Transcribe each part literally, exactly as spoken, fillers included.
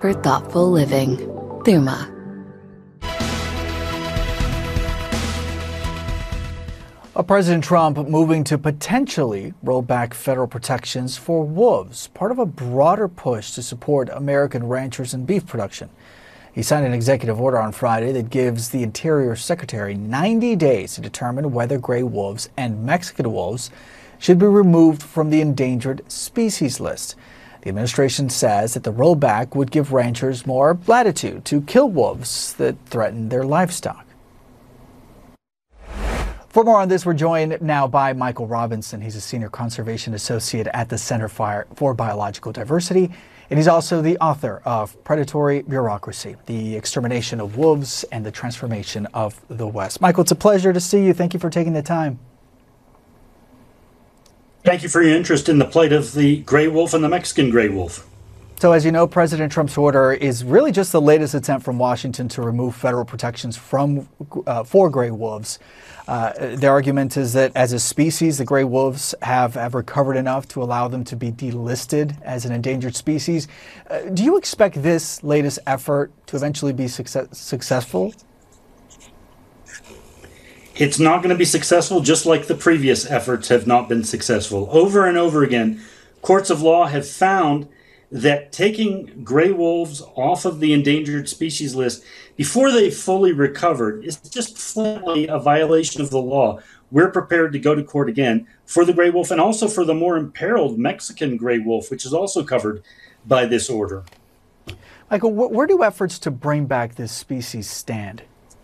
for thoughtful living. Puma. Uh, President Trump moving to potentially roll back federal protections for wolves, part of a broader push to support American ranchers and beef production. He signed an executive order on Friday that gives the Interior Secretary ninety days to determine whether gray wolves and Mexican wolves should be removed from the endangered species list. The administration says that the rollback would give ranchers more latitude to kill wolves that threaten their livestock. For more on this, we're joined now by Michael Robinson. He's a senior conservation associate at the Center for Biological Diversity, and he's also the author of Predatory Bureaucracy, the Extermination of Wolves and the Transformation of the West. Michael, it's a pleasure to see you. Thank you for taking the time. Thank you for your interest in the plight of the gray wolf and the Mexican gray wolf. So as you know, President Trump's order is really just the latest attempt from Washington to remove federal protections from uh, for gray wolves. Uh, their argument is that as a species, the gray wolves have, have recovered enough to allow them to be delisted as an endangered species. Uh, do you expect this latest effort to eventually be success successful? It's not going to be successful, just like the previous efforts have not been successful. Over and over again, courts of law have found that taking gray wolves off of the endangered species list before they've fully recovered is just flatly a violation of the law. We're prepared to go to court again for the gray wolf and also for the more imperiled Mexican gray wolf, which is also covered by this order. Michael, wh where do efforts to bring back this species stand?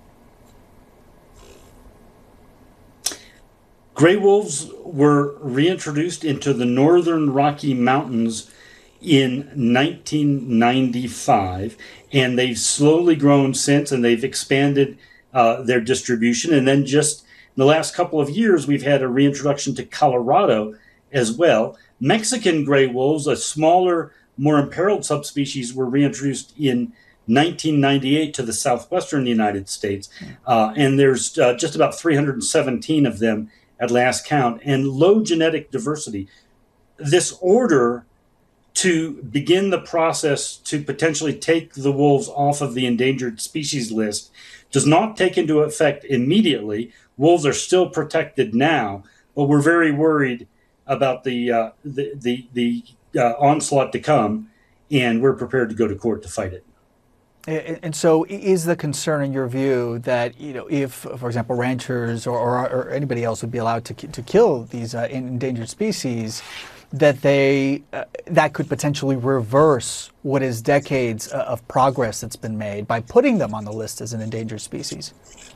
Gray wolves were reintroduced into the northern Rocky Mountains in nineteen ninety-five, and they've slowly grown since, and they've expanded uh, their distribution. And then just in the last couple of years, we've had a reintroduction to Colorado as well. Mexican gray wolves, a smaller, more imperiled subspecies, were reintroduced in nineteen ninety-eight to the southwestern United States. Uh, and there's uh, just about three hundred seventeen of them at last count, and low genetic diversity. This order to begin the process to potentially take the wolves off of the endangered species list does not take into effect immediately. Wolves are still protected now, but we're very worried about the uh, the the, the uh, onslaught to come, and we're prepared to go to court to fight it. And so is the concern in your view that, you know, if, for example, ranchers or, or, or anybody else would be allowed to, to kill these uh, endangered species, that they uh, that could potentially reverse what is decades of progress that's been made by putting them on the list as an endangered species?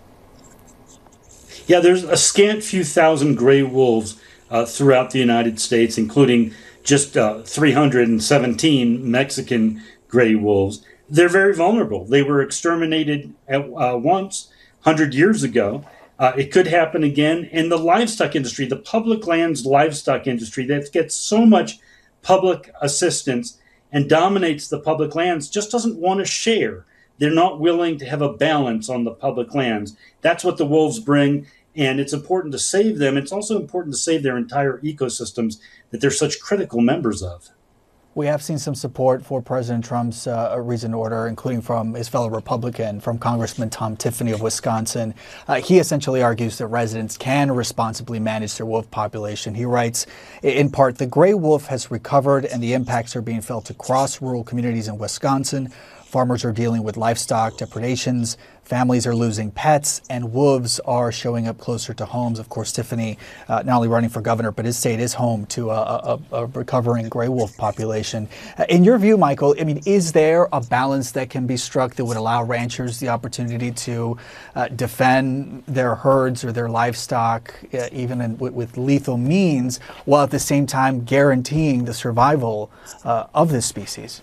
Yeah, there's a scant few thousand gray wolves uh, throughout the United States, including just uh, three hundred seventeen Mexican gray wolves. They're very vulnerable. They were exterminated at, uh, once, one hundred years ago. Uh, it could happen again. And the livestock industry, the public lands livestock industry that gets so much public assistance and dominates the public lands, just doesn't want to share. They're not willing to have a balance on the public lands. That's what the wolves bring, and it's important to save them. It's also important to save their entire ecosystems that they're such critical members of. We have seen some support for President Trump's uh, recent order, including from his fellow Republican, from Congressman Tom Tiffany of Wisconsin. Uh, he essentially argues that residents can responsibly manage their wolf population. He writes, in part, the gray wolf has recovered and the impacts are being felt across rural communities in Wisconsin. Farmers are dealing with livestock depredations. Families are losing pets, and wolves are showing up closer to homes. Of course, Tiffany, uh, not only running for governor, but his state is home to a, a, a recovering gray wolf population. Uh, in your view, Michael, I mean, is there a balance that can be struck that would allow ranchers the opportunity to uh, defend their herds or their livestock, uh, even in, with, with lethal means, while at the same time guaranteeing the survival uh, of this species?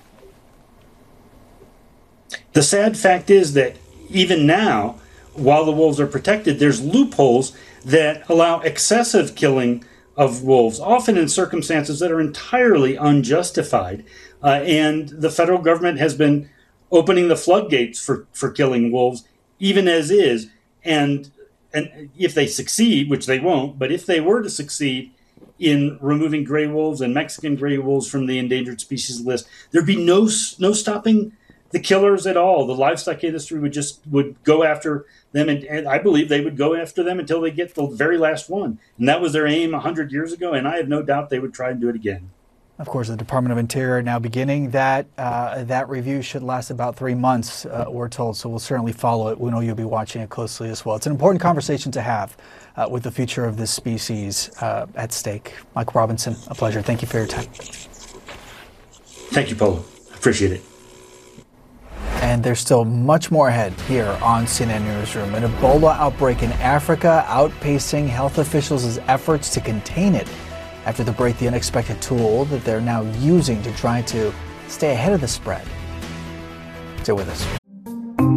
The sad fact is that even now, while the wolves are protected, there's loopholes that allow excessive killing of wolves, often in circumstances that are entirely unjustified. Uh, and the federal government has been opening the floodgates for, for killing wolves, even as is. And, and if they succeed, which they won't, but if they were to succeed in removing gray wolves and Mexican gray wolves from the endangered species list, there'd be no, no stopping the killers at all. The livestock industry would just would go after them, and, and I believe they would go after them until they get the very last one. And that was their aim a hundred years ago, and I have no doubt they would try and do it again. Of course, the Department of Interior now beginning that uh, that review should last about three months, uh, we're told. So we'll certainly follow it. We know you'll be watching it closely as well. It's an important conversation to have uh, with the future of this species uh, at stake. Mike Robinson, a pleasure. Thank you for your time. Thank you, Polo. Appreciate it. And there's still much more ahead here on C N N Newsroom. An Ebola outbreak in Africa outpacing health officials' efforts to contain it after the break, the unexpected tool that they're now using to try to stay ahead of the spread. Stay with us.